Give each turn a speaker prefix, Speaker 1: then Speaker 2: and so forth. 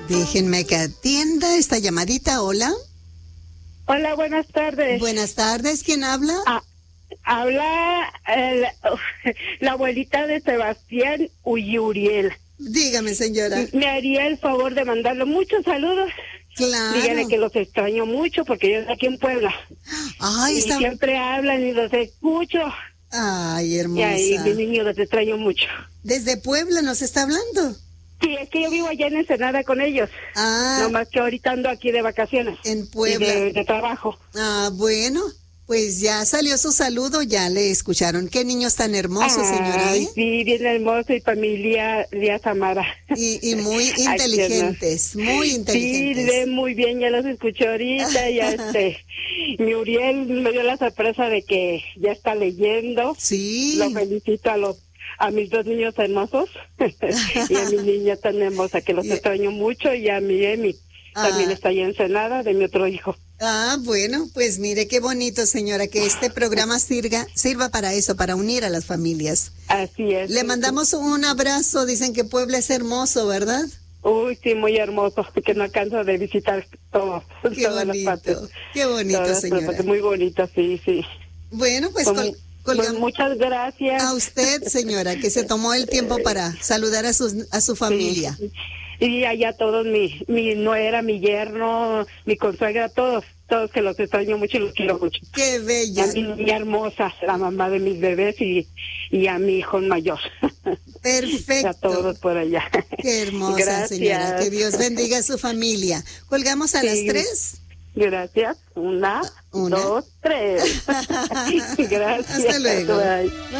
Speaker 1: Déjenme que atienda esta llamadita. Hola.
Speaker 2: Hola, buenas tardes.
Speaker 1: Buenas tardes. ¿Quién habla?
Speaker 2: Habla la abuelita de Sebastián Uriel.
Speaker 1: Dígame, señora.
Speaker 2: Me haría el favor de mandarle muchos saludos.
Speaker 1: Claro.
Speaker 2: Dígale que los extraño mucho porque yo estoy aquí en Puebla.
Speaker 1: Ay,
Speaker 2: y siempre hablan y los escucho.
Speaker 1: Ay, hermosa.
Speaker 2: Y ahí, mi niño, los extraño mucho.
Speaker 1: ¿Desde Puebla nos está hablando?
Speaker 2: Sí, es que yo vivo allá en Ensenada con ellos.
Speaker 1: Ah.
Speaker 2: Nomás que ahorita ando aquí de vacaciones.
Speaker 1: En Puebla.
Speaker 2: De trabajo.
Speaker 1: Ah, bueno. Pues ya salió su saludo, ya le escucharon. Qué niños tan hermosos, señora, ¿eh?
Speaker 2: Sí, bien hermoso y familia Lía Samara.
Speaker 1: Y muy inteligentes, muy inteligentes.
Speaker 2: Sí, lee muy bien, ya los escuché ahorita, mi Uriel me dio la sorpresa de que ya está leyendo.
Speaker 1: Sí.
Speaker 2: Lo felicito a mis dos niños hermosos y a mi niña tan hermosa que los extraño mucho, y a mi Emi. También está ahí en Ensenada, de mi otro hijo.
Speaker 1: Ah, bueno, pues mire qué bonito, señora, que este programa sirva para eso, para unir a las familias.
Speaker 2: Así es.
Speaker 1: Le mandamos un abrazo, dicen que Puebla es hermoso, ¿verdad?
Speaker 2: Uy, sí, muy hermoso, que no canso de visitar todas las partes.
Speaker 1: Qué bonito, señora.
Speaker 2: Muy bonito, sí.
Speaker 1: Bueno, pues
Speaker 2: muchas gracias.
Speaker 1: A usted, señora, que se tomó el tiempo para saludar a su familia.
Speaker 2: Sí. Y allá todos, mi nuera, mi yerno, mi consuegra, todos que los extraño mucho y los quiero mucho.
Speaker 1: ¡Qué bella!
Speaker 2: A mi niña hermosa, la mamá de mis bebés y a mi hijo mayor.
Speaker 1: Perfecto.
Speaker 2: A todos por allá.
Speaker 1: ¡Qué hermosa,
Speaker 2: gracias,
Speaker 1: señora! Que Dios bendiga a su familia. ¿Colgamos a las 3?
Speaker 2: Gracias. Una, 2, 3. Gracias.
Speaker 1: Hasta luego.
Speaker 2: Bye.